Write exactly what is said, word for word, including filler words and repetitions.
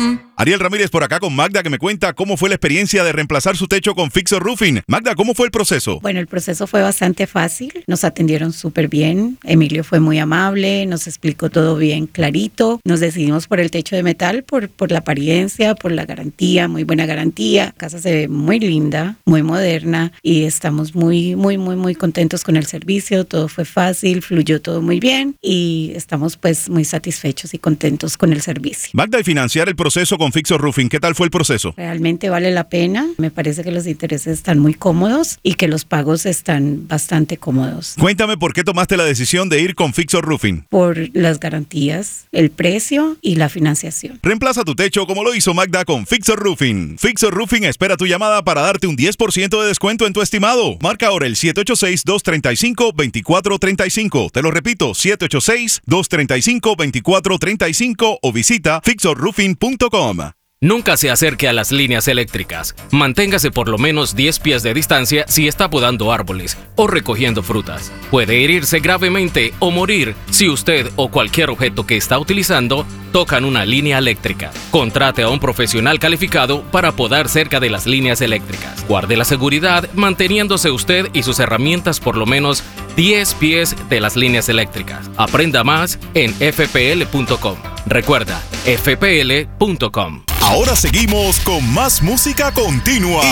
com. Ariel Ramírez por acá con Magda, que me cuenta cómo fue la experiencia de reemplazar su techo con Fixer Roofing. Magda, ¿cómo fue el proceso? Bueno, el proceso fue bastante fácil. Nos atendieron súper bien. Emilio fue muy amable, nos explicó todo bien clarito. Nos decidimos por el techo de metal, por, por la apariencia, por la garantía, muy buena garantía. La casa se ve muy linda, muy moderna y estamos muy, muy, muy, muy contentos con el servicio. Todo fue fácil, fluyó todo muy bien y estamos pues muy satisfechos y contentos con el servicio. Magda, y financiar el proceso con Fixer Roofing, ¿qué tal fue el proceso? Realmente vale la pena. Me parece que los intereses están muy cómodos y que los pagos están bastante cómodos. Cuéntame por qué tomaste la decisión de ir con Fixer Roofing. Por las garantías, el precio y la financiación. Reemplaza tu techo como lo hizo Magda con Fixer Roofing. Fixer Roofing espera tu llamada para darte un diez por ciento de descuento en tu estimado. Marca ahora el siete ocho seis, dos tres cinco, dos cuatro tres cinco. Te lo repito, siete ocho seis, dos tres cinco, dos cuatro tres cinco o visita fixer roofing punto com. Nunca se acerque a las líneas eléctricas. Manténgase por lo menos diez pies de distancia si está podando árboles o recogiendo frutas. Puede herirse gravemente o morir si usted o cualquier objeto que está utilizando tocan una línea eléctrica. Contrate a un profesional calificado para podar cerca de las líneas eléctricas. Guarde la seguridad manteniéndose usted y sus herramientas por lo menos diez pies de las líneas eléctricas. Aprenda más en f p l punto com. Recuerda, f p l punto com. Ahora seguimos con más música continua